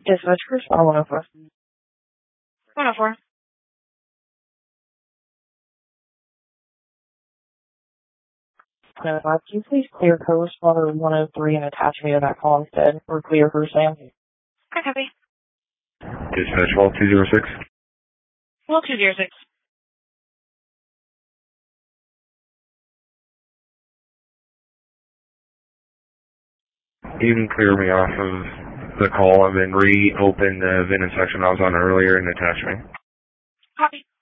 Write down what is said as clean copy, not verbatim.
Dispatch first, 104. 104. Can you please clear co-responder 103 and attach me to that call instead, or clear her, Sam? Okay, copy. Dispatch Hall 206. Well, 206. You can clear me off of the call and then reopen the VIN section I was on earlier and attach me. Copy.